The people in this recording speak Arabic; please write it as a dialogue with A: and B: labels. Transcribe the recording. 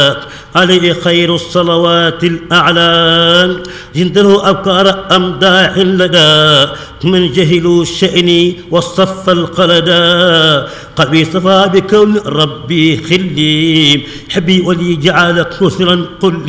A: عليه خير الصلوات الأعلى جنده أبكار أمداح لدى من جهلوا الشأن والصف القلدا قلبي صفى بكون ربي خلي حبي ولي جعلك نصرا قل